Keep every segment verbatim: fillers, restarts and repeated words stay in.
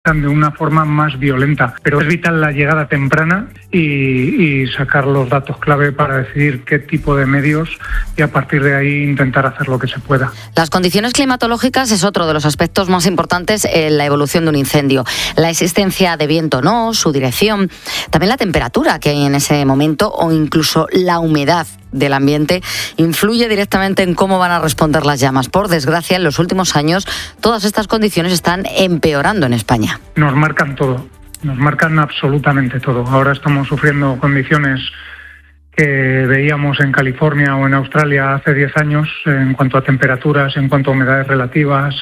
de una forma más violenta, pero es vital la llegada temprana y, y sacar los datos clave para decidir qué tipo de medios y a partir de ahí intentar hacer lo que se pueda. Las condiciones climatológicas es otro de los aspectos más importantes en la evolución de un incendio. La existencia de viento o no, su dirección, también la temperatura que hay en ese momento o incluso la humedad del ambiente influye directamente en cómo van a responder las llamas. Por desgracia, en los últimos años todas estas condiciones están empeorando en España. Nos marcan todo, nos marcan absolutamente todo. Ahora estamos sufriendo condiciones que veíamos en California o en Australia hace diez años en cuanto a temperaturas, en cuanto a humedades relativas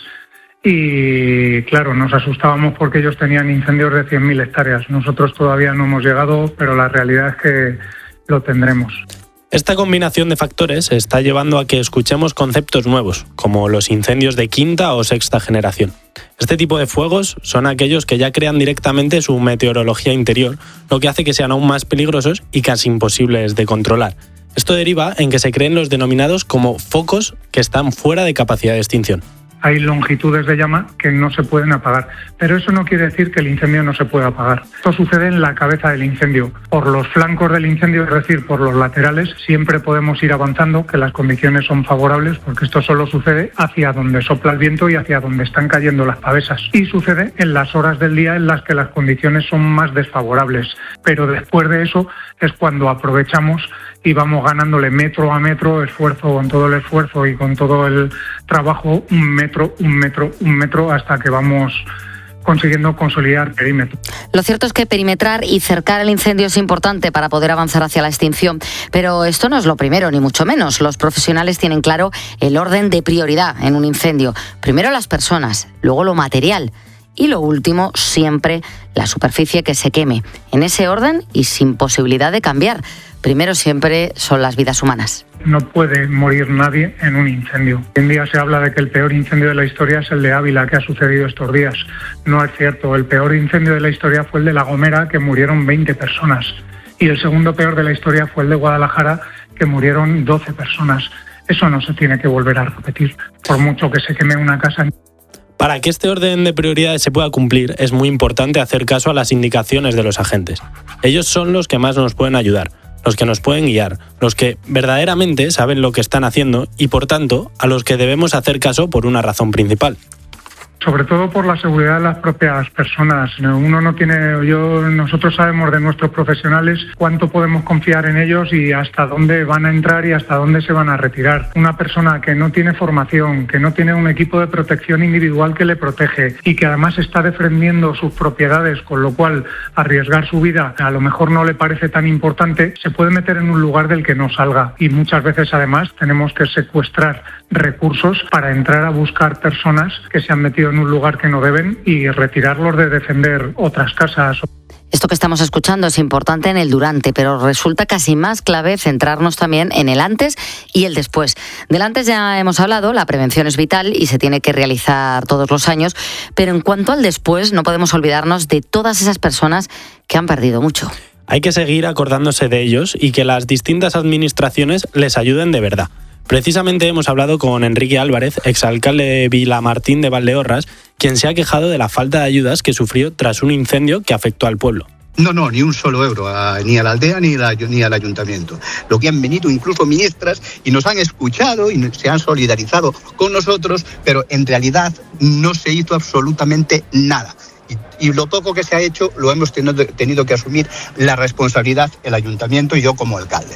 y claro, nos asustábamos porque ellos tenían incendios de cien mil hectáreas. Nosotros todavía no hemos llegado, pero la realidad es que lo tendremos. Esta combinación de factores está llevando a que escuchemos conceptos nuevos, como los incendios de quinta o sexta generación. Este tipo de fuegos son aquellos que ya crean directamente su meteorología interior, lo que hace que sean aún más peligrosos y casi imposibles de controlar. Esto deriva en que se creen los denominados como focos que están fuera de capacidad de extinción. Hay longitudes de llama que no se pueden apagar, pero eso no quiere decir que el incendio no se pueda apagar. Esto sucede en la cabeza del incendio. Por los flancos del incendio, es decir, por los laterales, siempre podemos ir avanzando, que las condiciones son favorables, porque esto solo sucede hacia donde sopla el viento y hacia donde están cayendo las pavesas. Y sucede en las horas del día en las que las condiciones son más desfavorables. Pero después de eso es cuando aprovechamos y vamos ganándole metro a metro, esfuerzo con todo el esfuerzo y con todo el trabajo, un metro, un metro, un metro, hasta que vamos consiguiendo consolidar perímetro. Lo cierto es que perimetrar y cercar el incendio es importante para poder avanzar hacia la extinción, pero esto no es lo primero, ni mucho menos. Los profesionales tienen claro el orden de prioridad en un incendio. Primero las personas, luego lo material y lo último, siempre la superficie que se queme. En ese orden y sin posibilidad de cambiar. Primero siempre son las vidas humanas. No puede morir nadie en un incendio. Hoy en día se habla de que el peor incendio de la historia es el de Ávila, que ha sucedido estos días. No es cierto. El peor incendio de la historia fue el de La Gomera, que murieron veinte personas. Y el segundo peor de la historia fue el de Guadalajara, que murieron doce personas. Eso no se tiene que volver a repetir, por mucho que se queme una casa. Para que este orden de prioridades se pueda cumplir, es muy importante hacer caso a las indicaciones de los agentes. Ellos son los que más nos pueden ayudar, los que nos pueden guiar, los que verdaderamente saben lo que están haciendo y, por tanto, a los que debemos hacer caso por una razón principal. Sobre todo por la seguridad de las propias personas. Uno no tiene, yo, nosotros sabemos de nuestros profesionales cuánto podemos confiar en ellos y hasta dónde van a entrar y hasta dónde se van a retirar. Una persona que no tiene formación, que no tiene un equipo de protección individual que le protege y que además está defendiendo sus propiedades, con lo cual arriesgar su vida a lo mejor no le parece tan importante, se puede meter en un lugar del que no salga. Y muchas veces además tenemos que secuestrar recursos para entrar a buscar personas que se han metido en un lugar que no deben y retirarlos de defender otras casas. Esto que estamos escuchando es importante en el durante, pero resulta casi más clave centrarnos también en el antes y el después. Del antes ya hemos hablado, la prevención es vital y se tiene que realizar todos los años, pero en cuanto al después no podemos olvidarnos de todas esas personas que han perdido mucho. Hay que seguir acordándose de ellos y que las distintas administraciones les ayuden de verdad. Precisamente hemos hablado con Enrique Álvarez, exalcalde de Vilamartín de Valdeorras, quien se ha quejado de la falta de ayudas que sufrió tras un incendio que afectó al pueblo. No, no, ni un solo euro, a, ni a la aldea ni, la, ni al ayuntamiento. Lo que han venido incluso ministras y nos han escuchado y se han solidarizado con nosotros, pero en realidad no se hizo absolutamente nada. Y, y lo poco que se ha hecho lo hemos tenido, tenido que asumir la responsabilidad el ayuntamiento y yo como alcalde.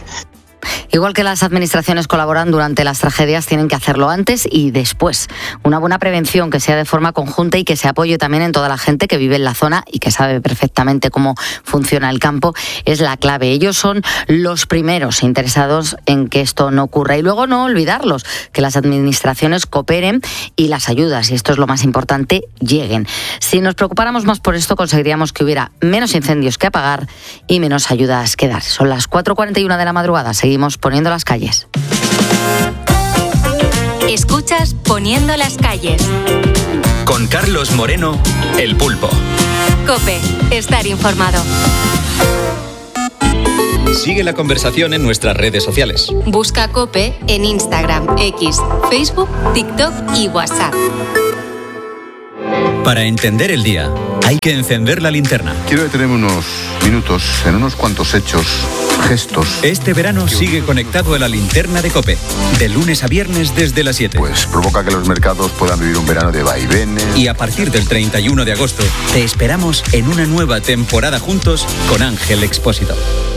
Igual que las administraciones colaboran durante las tragedias, tienen que hacerlo antes y después. Una buena prevención que sea de forma conjunta y que se apoye también en toda la gente que vive en la zona y que sabe perfectamente cómo funciona el campo es la clave. Ellos son los primeros interesados en que esto no ocurra. Y luego no olvidarlos, que las administraciones cooperen y las ayudas, y esto es lo más importante, lleguen. Si nos preocupáramos más por esto, conseguiríamos que hubiera menos incendios que apagar y menos ayudas que dar. Son las cuatro cuarenta y una de la madrugada. Seguimos poniendo las calles. Escuchas Poniendo las calles. Con Carlos Moreno, El Pulpo. COPE, estar informado. Sigue la conversación en nuestras redes sociales. Busca COPE en Instagram, X, Facebook, TikTok y WhatsApp. Para entender el día, Hay que encender la linterna. Quiero detenerme unos minutos en unos cuantos hechos, gestos. Este verano sigue conectado a la linterna de COPE. De lunes a viernes desde las siete. Pues provoca que los mercados puedan vivir un verano de vaivenes. Y a partir del treinta y uno de agosto, te esperamos en una nueva temporada juntos con Ángel Expósito.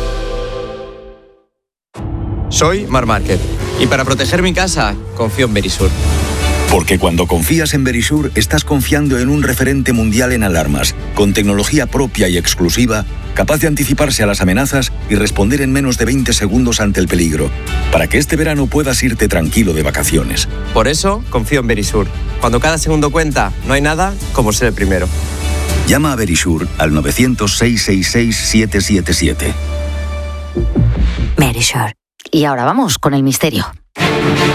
Soy Mar Márquez y para proteger mi casa confío en Verisur. Porque cuando confías en Verisur, estás confiando en un referente mundial en alarmas, con tecnología propia y exclusiva, capaz de anticiparse a las amenazas y responder en menos de veinte segundos ante el peligro, para que este verano puedas irte tranquilo de vacaciones. Por eso confío en Verisur. Cuando cada segundo cuenta, no hay nada como ser el primero. Llama a Verisur al nueve cero cero, seis seis seis, siete siete siete. Verisur. Y ahora vamos con el misterio.